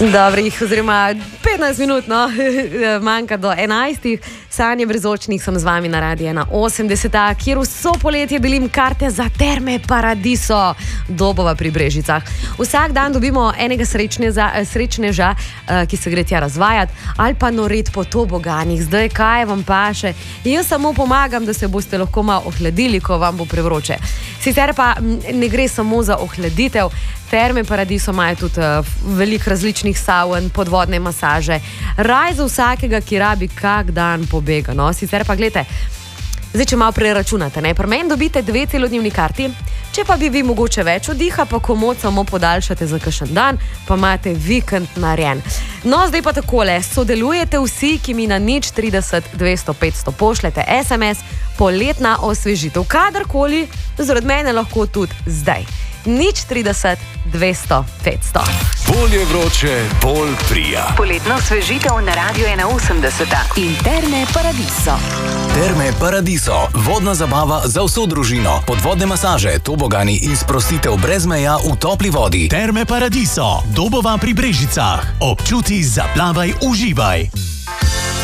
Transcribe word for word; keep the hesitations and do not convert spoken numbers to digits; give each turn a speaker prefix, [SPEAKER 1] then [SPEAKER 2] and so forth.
[SPEAKER 1] Dobrih, oziroma petnajst minut, no, manjka do enajstih. Sanje Brezočnik sem z vami na Radiu ena osemdeset, kjer vso poletje delim karte za Terme Paradiso, Dobova pri Brežicah. Vsak dan dobimo enega srečneža, srečneža, ki se gre tja razvajati, ali pa norit po toboganih. Zdaj, kaj vam paše? Jaz samo pomagam, da se boste lahko malo ohladili, ko vam bo prevroče. Sicer pa ne gre samo za ohladitev. Terme Paradiso imajo tudi uh, veliko različnih savn, podvodne masaže. Raj za vsakega, ki rabi kak dan pobega. No? Sicer pa, gledajte, zdaj, če malo preračunate, ne? Pri meni dobite dve celodnevni karti, če pa bi vi mogoče več oddiha, pa komod samo podaljšate za kakšen dan, pa imate vikend narejen. No, zdaj pa takole, sodelujete vsi, ki mi na nič trideset dvesto petsto pošljete es em es, poletna osvežitev. Kadarkoli, zaradi mene lahko tudi zdaj. nič trideset dvesto petsto.
[SPEAKER 2] Bolje vroče, bolj prija.
[SPEAKER 3] Poletno osvežitev na Radiu ena osemdeset in Terme Paradiso.
[SPEAKER 2] Terme Paradiso, vodna zabava za vso družino, podvodne masaže, tobogani in sprostitev brez meja v topli vodi.
[SPEAKER 4] Terme Paradiso, Dobova pri Brežicah. Občuti, zaplavaj, uživaj.